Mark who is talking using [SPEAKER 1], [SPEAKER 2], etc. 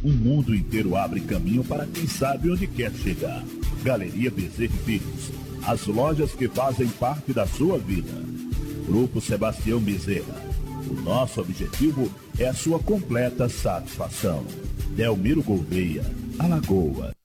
[SPEAKER 1] O mundo inteiro abre caminho para quem sabe onde quer chegar. Galeria Bezerra e Filhos, as lojas que fazem parte da sua vida. Grupo Sebastião Bezerra. O nosso objetivo é a sua completa satisfação. Delmiro Gouveia, Alagoas.